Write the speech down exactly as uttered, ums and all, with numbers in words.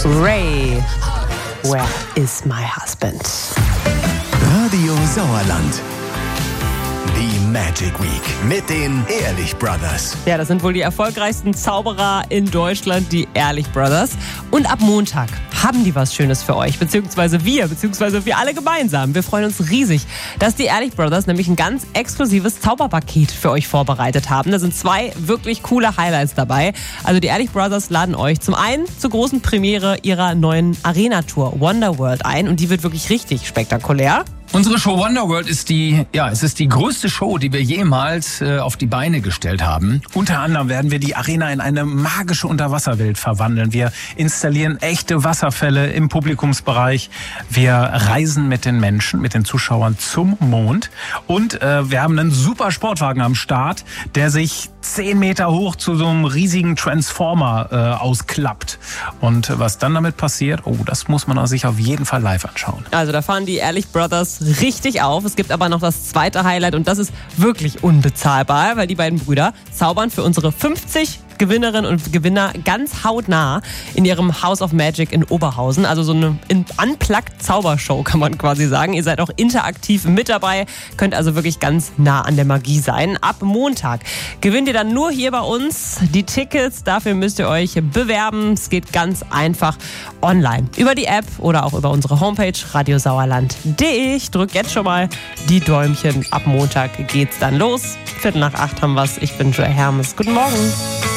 Ray, Where is my husband? Radio Sauerland. Die Magic Week mit den Ehrlich Brothers. Ja, das sind wohl die erfolgreichsten Zauberer in Deutschland, die Ehrlich Brothers. Und ab Montag haben die was Schönes für euch, beziehungsweise wir, beziehungsweise wir alle gemeinsam. Wir freuen uns riesig, dass die Ehrlich Brothers nämlich ein ganz exklusives Zauberpaket für euch vorbereitet haben. Da sind zwei wirklich coole Highlights dabei. Also die Ehrlich Brothers laden euch zum einen zur großen Premiere ihrer neuen Arena-Tour Wonderworld ein und die wird wirklich richtig spektakulär. Unsere Show Wonderworld ist die, ja, es ist die größte Show, die wir jemals äh, auf die Beine gestellt haben. Unter anderem werden wir die Arena in eine magische Unterwasserwelt verwandeln. Wir installieren echte Wasserfälle im Publikumsbereich. Wir reisen mit den Menschen, mit den Zuschauern zum Mond. Und äh, wir haben einen super Sportwagen am Start, der sich zehn Meter hoch zu so einem riesigen Transformer äh, ausklappt. Und was dann damit passiert, oh, das muss man sich auf jeden Fall live anschauen. Also da fahren die Ehrlich Brothers richtig auf. Es gibt aber noch das zweite Highlight und das ist wirklich unbezahlbar, weil die beiden Brüder zaubern für unsere fünfzig Gewinnerinnen und Gewinner ganz hautnah in ihrem House of Magic in Oberhausen. Also so eine Unplugged-Zaubershow kann man quasi sagen. Ihr seid auch interaktiv mit dabei, könnt also wirklich ganz nah an der Magie sein. Ab Montag gewinnt ihr dann nur hier bei uns die Tickets. Dafür müsst ihr euch bewerben. Es geht ganz einfach online über die App oder auch über unsere Homepage radiosauerland punkt de. Ich drücke jetzt schon mal die Däumchen. Ab Montag geht's dann los. Viertel nach acht haben wir's. Ich bin Joy Hermes. Guten Morgen.